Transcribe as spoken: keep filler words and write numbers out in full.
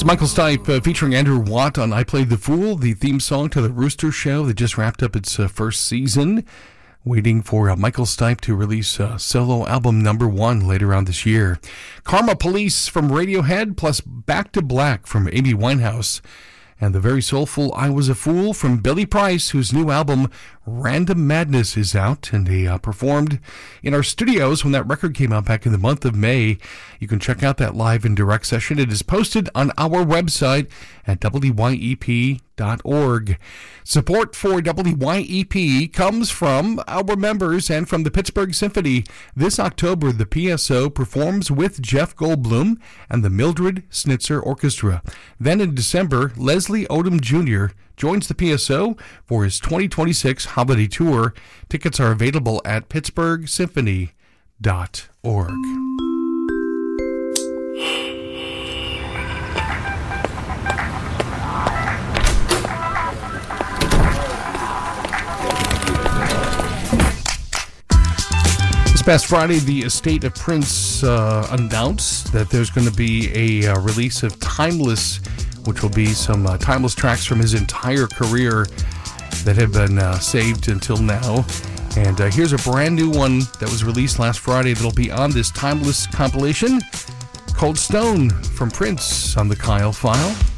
It's Michael Stipe uh, featuring Andrew Watt on I Played the Fool, the theme song to The Rooster Show that just wrapped up its uh, first season. Waiting for uh, Michael Stipe to release uh, solo album number one later on this year. Karma Police from Radiohead, plus Back to Black from Amy Winehouse. And the very soulful I Was a Fool from Billy Price, whose new album Random Madness is out, and they uh, performed in our studios when that record came out back in the month of May. You can check out that live and direct session. It is posted on our website at W Y E P dot org. Support for W Y E P comes from our members and from the Pittsburgh Symphony. This October, the P S O performs with Jeff Goldblum and the Mildred Snitzer Orchestra. Then in December, Leslie Odom Junior joins the P S O for his twenty twenty-six holiday tour. Tickets are available at pittsburgh symphony dot org. This past Friday, the estate of Prince uh, announced that there's going to be a uh, release of Timeless, which will be some uh, timeless tracks from his entire career that have been uh, saved until now. And uh, here's a brand new one that was released last Friday that'll be on this Timeless compilation, Cold Stone from Prince on the Kyle File.